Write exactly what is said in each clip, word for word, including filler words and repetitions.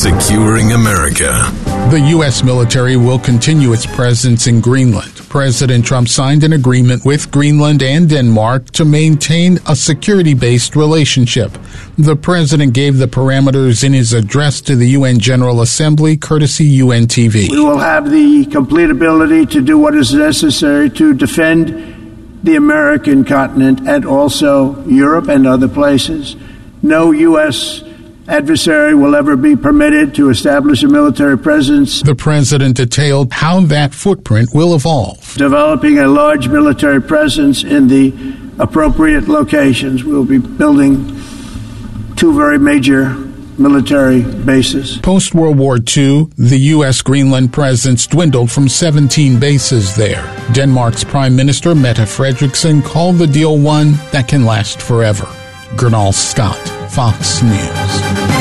securing America. The U S military will continue its presence in Greenland. President Trump signed an agreement with Greenland and Denmark to maintain a security-based relationship. The president gave the parameters in his address to the U N General Assembly, courtesy U N T V. We will have the complete ability to do what is necessary to defend the American continent and also Europe and other places. No U S adversary will ever be permitted to establish a military presence. The president detailed how that footprint will evolve. Developing a large military presence in the appropriate locations. We'll be building two very major military bases. Post-World War Two, the U S Greenland presence dwindled from seventeen bases there. Denmark's Prime Minister Mette Frederiksen called the deal one that can last forever. Gernal Scott, Fox News.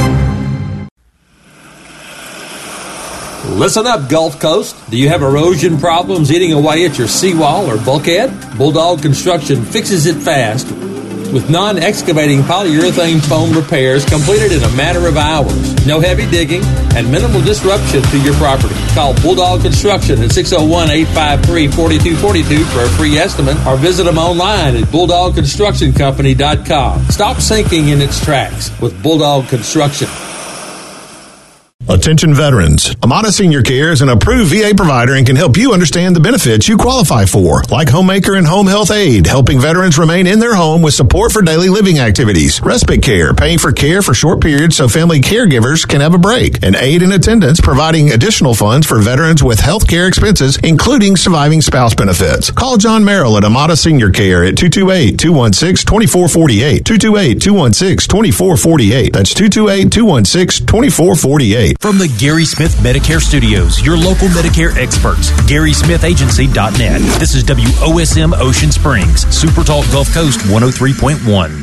Listen up, Gulf Coast. Do you have erosion problems eating away at your seawall or bulkhead? Bulldog Construction fixes it fast with non-excavating polyurethane foam repairs completed in a matter of hours. No heavy digging and minimal disruption to your property. Call Bulldog Construction at six oh one, eight five three, four two four two for a free estimate or visit them online at bulldog construction company dot com. Stop sinking in its tracks with Bulldog Construction. Attention veterans. Amada Senior Care is an approved V A provider and can help you understand the benefits you qualify for, like Homemaker and Home Health Aid, helping veterans remain in their home with support for daily living activities. Respite Care, paying for care for short periods so family caregivers can have a break. And Aid in Attendance, providing additional funds for veterans with health care expenses, including surviving spouse benefits. Call John Merrill at Amada Senior Care at two two eight, two one six, two four four eight, two two eight, two one six, two four four eight. That's two two eight, two one six, two four four eight. From the Gary Smith Medicare Studios, your local Medicare experts, Gary Smith Agency dot net. This is W O S M Ocean Springs, Super Talk Gulf Coast one oh three point one.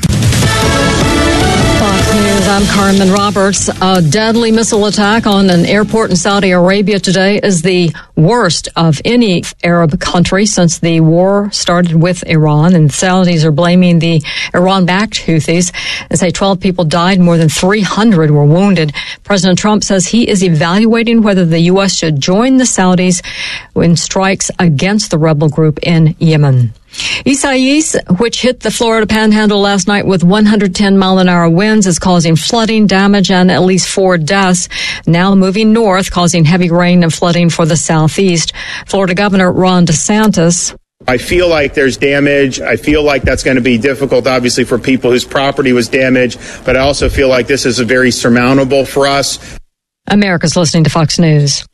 Fox News, I'm Carmen Roberts. A deadly missile attack on an airport in Saudi Arabia today is the worst of any Arab country since the war started with Iran, and Saudis are blaming the Iran-backed Houthis and say twelve people died, more than three hundred were wounded. President Trump says he is evaluating whether the U S should join the Saudis in strikes against the rebel group in Yemen. Isaias, which hit the Florida Panhandle last night with one hundred ten mile an hour winds, is causing flooding, damage, and at least four deaths. Now moving north, causing heavy rain and flooding for the southeast. Florida Governor Ron DeSantis. I feel like there's damage. I feel like that's going to be difficult, obviously, for people whose property was damaged. But I also feel like this is a very surmountable for us. America's listening to Fox News.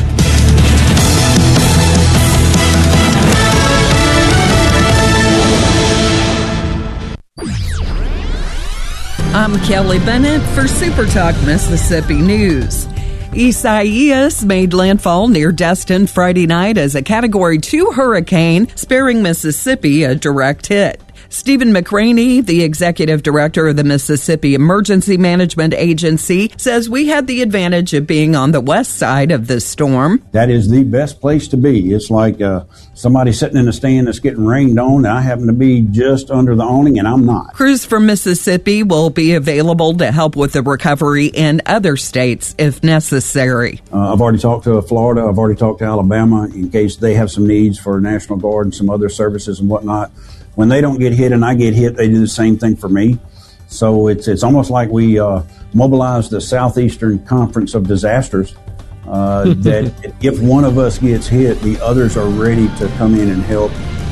I'm Kelly Bennett for Super Talk Mississippi News. Isaias made landfall near Destin Friday night as a Category two hurricane, sparing Mississippi a direct hit. Stephen McCraney, the executive director of the Mississippi Emergency Management Agency, says we had the advantage of being on the west side of the storm. That is the best place to be. It's like uh, somebody sitting in a stand that's getting rained on, and I happen to be just under the awning, and I'm not. Crews from Mississippi will be available to help with the recovery in other states if necessary. Uh, I've already talked to Florida. I've already talked to Alabama in case they have some needs for National Guard and some other services and whatnot. When they don't get hit and I get hit, they do the same thing for me. So it's it's almost like we uh, mobilized the Southeastern Conference of Disasters, uh, that if one of us gets hit, the others are ready to come in and help.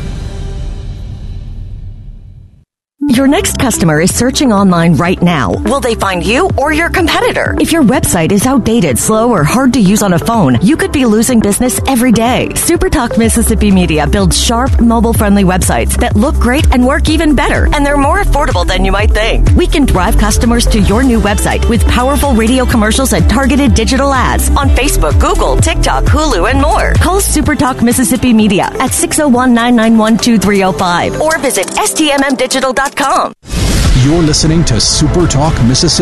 Your next customer is searching online right now. Will they find you or your competitor? If your website is outdated, slow, or hard to use on a phone, you could be losing business every day. SuperTalk Mississippi Media builds sharp, mobile-friendly websites that look great and work even better, and they're more affordable than you might think. We can drive customers to your new website with powerful radio commercials and targeted digital ads on Facebook, Google, TikTok, Hulu, and more. Call SuperTalk Mississippi Media at six oh one, nine nine one, two three oh five or visit S T M M digital dot com. You're listening to Super Talk Mississippi.